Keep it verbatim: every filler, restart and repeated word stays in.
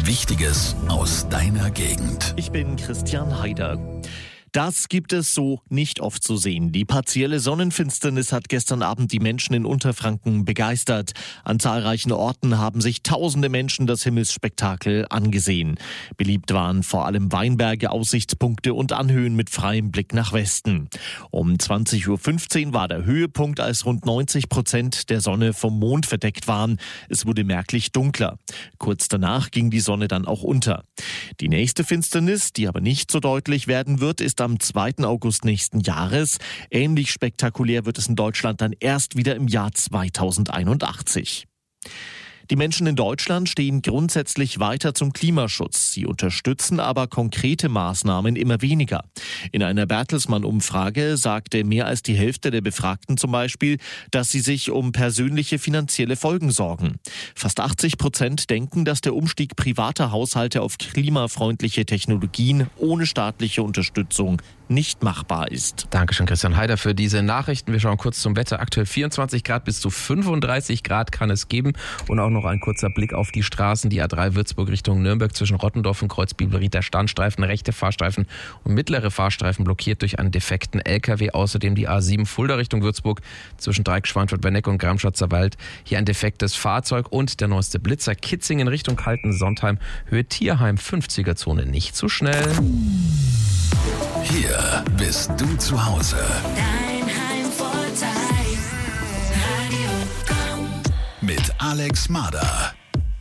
Wichtiges aus deiner Gegend. Ich bin Christian Heider. Das gibt es so nicht oft zu sehen. Die partielle Sonnenfinsternis hat gestern Abend die Menschen in Unterfranken begeistert. An zahlreichen Orten haben sich tausende Menschen das Himmelsspektakel angesehen. Beliebt waren vor allem Weinberge, Aussichtspunkte und Anhöhen mit freiem Blick nach Westen. Um zwanzig Uhr fünfzehn war der Höhepunkt, als rund neunzig Prozent der Sonne vom Mond verdeckt waren. Es wurde merklich dunkler. Kurz danach ging die Sonne dann auch unter. Die nächste Finsternis, die aber nicht so deutlich werden wird, ist am zweiten August nächsten Jahres. Ähnlich spektakulär wird es in Deutschland dann erst wieder im Jahr zweitausendeinundachtzig. Die Menschen in Deutschland stehen grundsätzlich weiter zum Klimaschutz. Sie unterstützen aber konkrete Maßnahmen immer weniger. In einer Bertelsmann-Umfrage sagte mehr als die Hälfte der Befragten zum Beispiel, dass sie sich um persönliche finanzielle Folgen sorgen. Fast achtzig Prozent denken, dass der Umstieg privater Haushalte auf klimafreundliche Technologien ohne staatliche Unterstützung nicht machbar ist. Dankeschön, Christian Heider, für diese Nachrichten. Wir schauen kurz zum Wetter. Aktuell vierundzwanzig Grad bis zu fünfunddreißig Grad kann es geben. Und auch noch ein kurzer Blick auf die Straßen. Die A drei Würzburg Richtung Nürnberg zwischen Rottendorf und Kreuzbibelried. Der Standstreifen, rechte Fahrstreifen und mittlere Fahrstreifen blockiert durch einen defekten L K W. Außerdem die A sieben Fulda Richtung Würzburg zwischen Dreieck-Schweinfurt-Werneck und Gramschatzer Wald. Hier ein defektes Fahrzeug und der neueste Blitzer. Kitzingen Richtung Kalten-Sontheim. Höhe Tierheim, fünfziger-Zone. Nicht zu schnell. Hier bist du zu Hause. Dein Heimvorteil. Radio Komm. Mit Alex Mader.